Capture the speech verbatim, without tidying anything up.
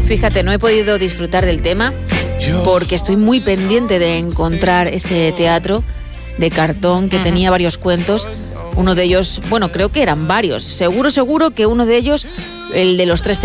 Fíjate, no he podido disfrutar del tema porque estoy muy pendiente de encontrar ese teatro de cartón que uh-huh. tenía varios cuentos. Uno de ellos, bueno, creo que eran varios. Seguro, seguro que uno de ellos, el de los tres